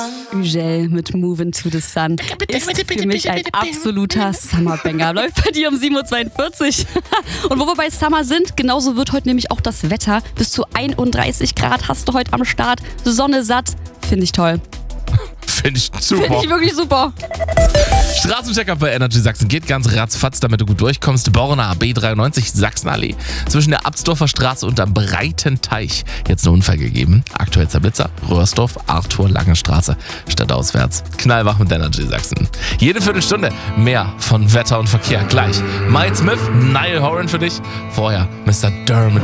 Ugel mit Movin' to the Sun ist für mich ein absoluter Summerbanger. Läuft bei dir um 7.42 Uhr. Und wo wir bei Summer sind, genauso wird heute nämlich auch das Wetter. Bis zu 31 Grad hast du heute am Start. Sonne satt. Finde ich toll. Finde ich super. Finde ich wirklich super. Straßenchecker bei Energy Sachsen geht ganz ratzfatz, damit du gut durchkommst. Borna B93 Sachsenallee. Zwischen der Absdorfer Straße und am Breiten Teich. Jetzt ein Unfall gegeben. Aktuell Zerblitzer, Röhrsdorf, Arthur, Langenstraße. Stadtauswärts. Knallwach mit Energy Sachsen. Jede Viertelstunde mehr von Wetter und Verkehr. Gleich Miles Smith, Niall Horan für dich. Vorher Mr. Dermot.